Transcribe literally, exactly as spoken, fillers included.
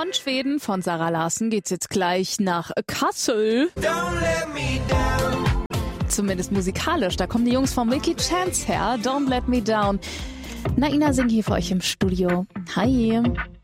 Von Schweden, von Sarah Larsen, geht's jetzt gleich nach Kassel. Don't let me down. Zumindest musikalisch. Da kommen die Jungs von Milky Chance her. Don't Let Me Down. Naina Singh hier für euch im Studio. Hi.